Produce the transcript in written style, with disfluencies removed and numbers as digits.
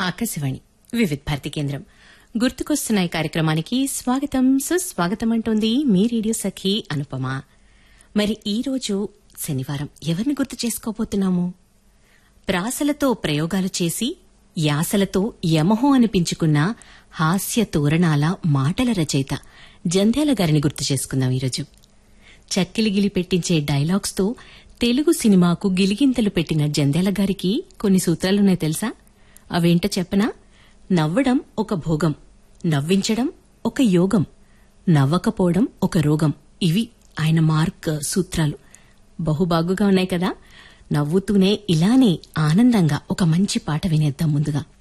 ఆకాశవాణి వివిధ భారతి కేంద్రం గుర్తుకొస్తున్నాయి కార్యక్రమానికి స్వాగతం సుస్వాగతం అంటోంది మీ రేడియో సఖి అనుపమ. మరి ఈ రోజు శనివారం ఎవరిని గుర్తు చేసుకోబోతున్నాము? ప్రాసలతో ప్రయోగాలు చేసి యాసలతో యమహో అనిపించుకున్న హాస్య తోరణాల మాటల రచయిత జంధ్యాల గారిని గుర్తు చేసుకుందాం ఈరోజు. చక్కిలిగిలి పెట్టించే డైలాగ్స్ తో తెలుగు సినిమాకు గిలిగింతలు పెట్టిన జంధ్యాల గారికి కొన్ని సూత్రాలున్నాయి తెలుసా? అవేంటో చెప్పనా? నవ్వడం ఒక భోగం, నవ్వించడం ఒక యోగం, నవ్వకపోవడం ఒక రోగం. ఇవి ఆయన మార్క్ సూత్రాలు. బహుబాగుగా ఉన్నాయి కదా. నవ్వుతూనే ఇలానే ఆనందంగా ఒక మంచి పాట వినేద్దాం ముందుగా.